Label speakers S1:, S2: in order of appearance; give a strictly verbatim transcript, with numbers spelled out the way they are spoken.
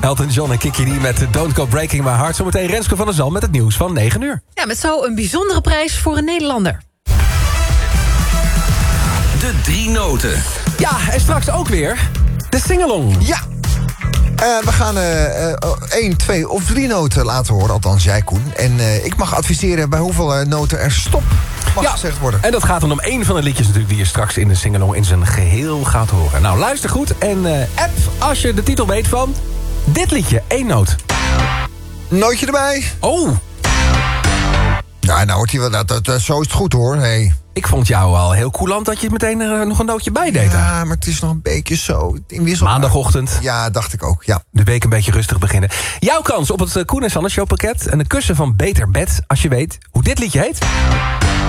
S1: Elton John en Kiki D met Don't Go Breaking My Heart. Zometeen Renske van der Zalm met het nieuws van negen uur.
S2: Ja, met zo een bijzondere prijs voor een Nederlander.
S3: De drie noten.
S1: Ja, en straks ook weer de singalong.
S4: Ja. Uh, we gaan één, uh, twee of drie noten laten horen. Althans, jij, Koen. En uh, ik mag adviseren bij hoeveel uh, noten er stop mag
S1: ja,
S4: gezegd worden.
S1: En dat gaat dan om één van de liedjes natuurlijk... die je straks in de singalong in zijn geheel gaat horen. Nou, luister goed en uh, app als je de titel weet van dit liedje. Eén noot.
S4: Nootje erbij.
S1: Oh.
S4: Ja, nou wordt hij wel... Dat, dat, dat, zo is het goed, hoor. Hey.
S1: Ik vond jou al heel coulant dat je meteen er nog een nootje bij deed.
S4: Ja, hè? Maar het is nog een beetje zo.
S1: Maandagochtend.
S4: Ja, dacht ik ook, ja.
S1: De week een beetje rustig beginnen. Jouw kans op het Koen en Sanne showpakket en een kussen van Beter Bed... als je weet hoe dit liedje heet.